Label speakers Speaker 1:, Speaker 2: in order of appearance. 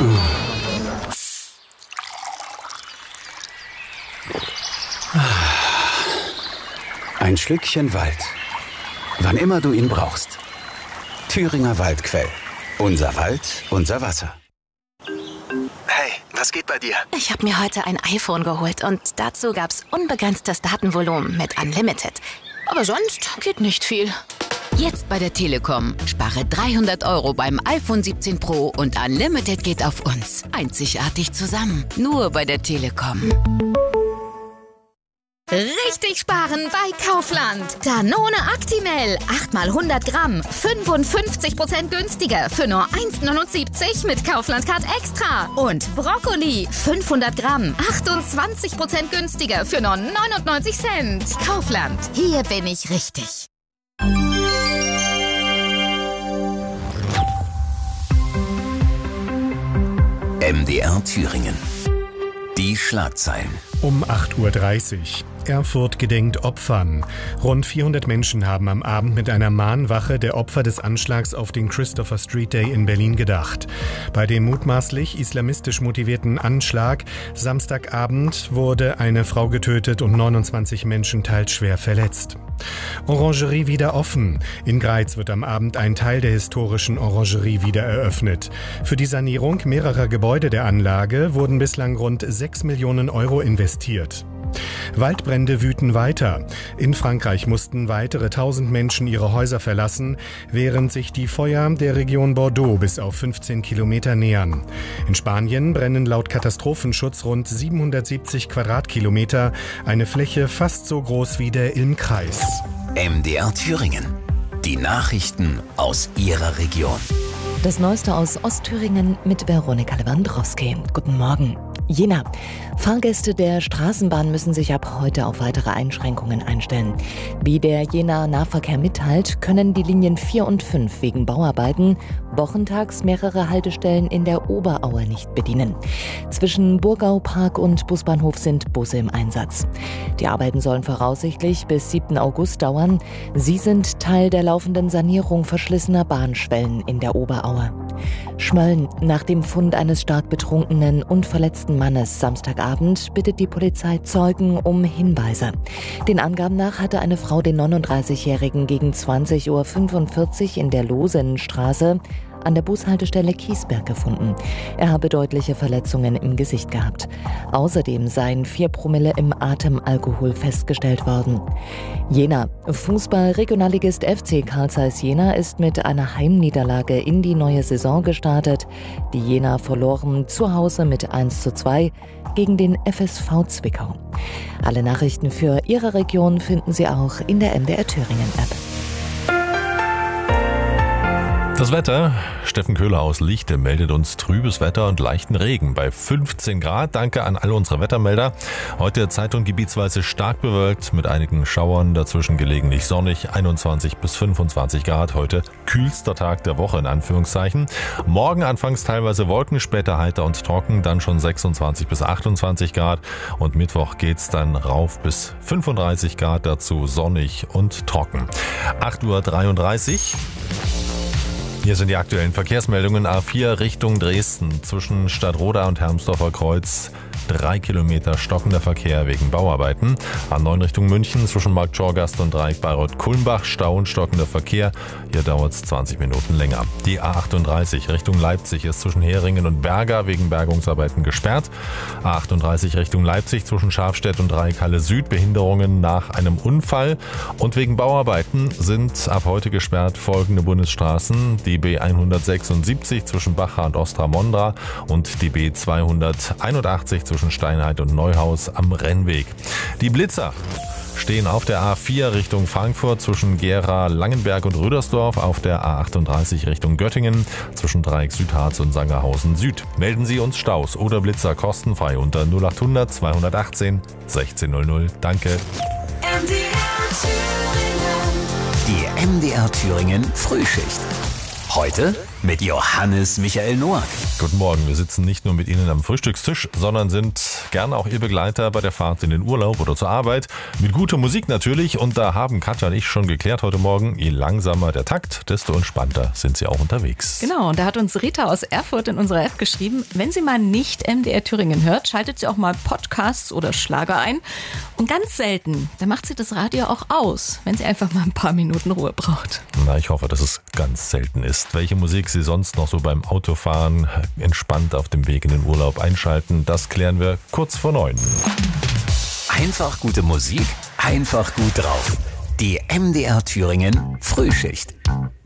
Speaker 1: Ein Schlückchen Wald. Wann immer du ihn brauchst. Thüringer Waldquell. Unser Wald, unser Wasser.
Speaker 2: Hey, was geht bei dir?
Speaker 3: Ich habe mir heute ein iPhone geholt und dazu gab's unbegrenztes Datenvolumen mit Unlimited. Aber sonst geht nicht viel.
Speaker 4: Jetzt bei der Telekom. Spare 300 € beim iPhone 17 Pro und Unlimited geht auf uns. Einzigartig zusammen. Nur bei der Telekom.
Speaker 5: Richtig sparen bei Kaufland. Danone Actimel, 8 mal 100 Gramm, 55% günstiger für nur 1,79 mit Kaufland Card Extra. Und Brokkoli, 500 Gramm, 28% günstiger für nur 99 Cent. Kaufland, hier bin ich richtig.
Speaker 6: MDR Thüringen. Die Schlagzeilen.
Speaker 7: Um 8:30 Uhr. Erfurt gedenkt Opfern. Rund 400 Menschen haben am Abend mit einer Mahnwache der Opfer des Anschlags auf den Christopher Street Day in Berlin gedacht. Bei dem mutmaßlich islamistisch motivierten Anschlag Samstagabend wurde eine Frau getötet und 29 Menschen teils schwer verletzt. Orangerie wieder offen. In Greiz wird am Abend ein Teil der historischen Orangerie wieder eröffnet. Für die Sanierung mehrerer Gebäude der Anlage wurden bislang rund 6 Millionen € investiert. Waldbrände wüten weiter. In Frankreich mussten weitere 1000 Menschen ihre Häuser verlassen, während sich die Feuer der Region Bordeaux bis auf 15 Kilometer nähern. In Spanien brennen laut Katastrophenschutz rund 770 Quadratkilometer, eine Fläche fast so groß wie der Ilm-Kreis.
Speaker 6: MDR Thüringen. Die Nachrichten aus Ihrer Region.
Speaker 8: Das Neueste aus Ostthüringen mit Veronika Lewandowski. Guten Morgen. Jena. Fahrgäste der Straßenbahn müssen sich ab heute auf weitere Einschränkungen einstellen. Wie der Jenaer Nahverkehr mitteilt, können die Linien 4 und 5 wegen Bauarbeiten wochentags mehrere Haltestellen in der Oberaue nicht bedienen. Zwischen Burgau, Park und Busbahnhof sind Busse im Einsatz. Die Arbeiten sollen voraussichtlich bis 7. August dauern. Sie sind Teil der laufenden Sanierung verschlissener Bahnschwellen in der Oberaue. Schmölln. Nach dem Fund eines stark betrunkenen und verletzten Mannes Samstagabend bittet die Polizei Zeugen um Hinweise. Den Angaben nach hatte eine Frau den 39-Jährigen gegen 20:45 Uhr in der Losenstraße an der Bushaltestelle Kiesberg gefunden. Er habe deutliche Verletzungen im Gesicht gehabt. Außerdem seien 4 Promille im Atemalkohol festgestellt worden. Jena. Fußball-Regionalligist FC Carl Zeiss Jena ist mit einer Heimniederlage in die neue Saison gestartet. Die Jena verloren zu Hause mit 1:2 gegen den FSV Zwickau. Alle Nachrichten für Ihre Region finden Sie auch in der MDR Thüringen App.
Speaker 9: Das Wetter. Steffen Köhler aus Lichte meldet uns trübes Wetter und leichten Regen bei 15 Grad. Danke an alle unsere Wettermelder. Heute Zeitung gebietsweise stark bewölkt mit einigen Schauern, dazwischen gelegentlich sonnig, 21 bis 25 Grad. Heute kühlster Tag der Woche in Anführungszeichen. Morgen anfangs teilweise Wolken, später heiter und trocken, dann schon 26 bis 28 Grad. Und Mittwoch geht's dann rauf bis 35 Grad, dazu sonnig und trocken. 8:33 Uhr. Hier sind die aktuellen Verkehrsmeldungen. A4 Richtung Dresden zwischen Stadtroda und Hermsdorfer Kreuz. 3 Kilometer stockender Verkehr wegen Bauarbeiten. A9 Richtung München zwischen Markt Schorgast und Dreieck Bayreuth-Kulmbach. Stau und stockender Verkehr. Hier dauert es 20 Minuten länger. Die A38 Richtung Leipzig ist zwischen Heringen und Berga wegen Bergungsarbeiten gesperrt. A38 Richtung Leipzig zwischen Schafstedt und Dreieck Halle Süd. Behinderungen nach einem Unfall. Und wegen Bauarbeiten sind ab heute gesperrt folgende Bundesstraßen. Die B176 zwischen Bacha und Ostra-Mondra und die B281 zwischen Steinheit und Neuhaus am Rennweg. Die Blitzer stehen auf der A4 Richtung Frankfurt zwischen Gera, Langenberg und Rüdersdorf, auf der A38 Richtung Göttingen zwischen Dreieck Südharz und Sangerhausen Süd. Melden Sie uns Staus oder Blitzer kostenfrei unter 0800 218 1600. Danke.
Speaker 6: Die MDR Thüringen Frühschicht. Heute mit Johannes Michael Noack.
Speaker 9: Guten Morgen, wir sitzen nicht nur mit Ihnen am Frühstückstisch, sondern sind gerne auch Ihr Begleiter bei der Fahrt in den Urlaub oder zur Arbeit. Mit guter Musik natürlich, und da haben Katja und ich schon geklärt heute Morgen, je langsamer der Takt, desto entspannter sind Sie auch unterwegs.
Speaker 10: Genau, und da hat uns Rita aus Erfurt in unserer App geschrieben, wenn sie mal nicht MDR Thüringen hört, schaltet sie auch mal Podcasts oder Schlager ein. Und ganz selten, da macht sie das Radio auch aus, wenn sie einfach mal ein paar Minuten Ruhe braucht.
Speaker 9: Na, ich hoffe, dass es ganz selten ist. Welche Musik Sie sonst noch so beim Autofahren entspannt auf dem Weg in den Urlaub einschalten, das klären wir kurz vor 9.
Speaker 6: Einfach gute Musik, einfach gut drauf. Die MDR Thüringen Frühschicht.